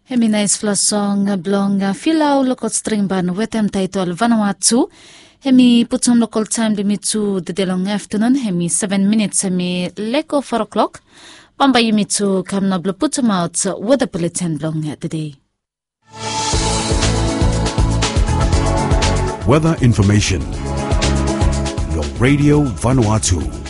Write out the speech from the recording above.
Hemi nice fla song blong filau local string ban wetem title Vanuatu. Hemi put some local time limit to the long afternoon. Hemi 7 minutes. Hemi leko 4 o'clock. Bamba yumi to come na blo put out weather bulletin blong at the day. Weather information. Your Radio Vanuatu.